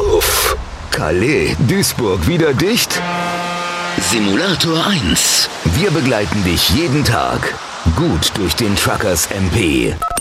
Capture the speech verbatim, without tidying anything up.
Uff. Calais, Duisburg wieder dicht? Simulator eins. Wir begleiten dich jeden Tag gut durch den Truckers M P.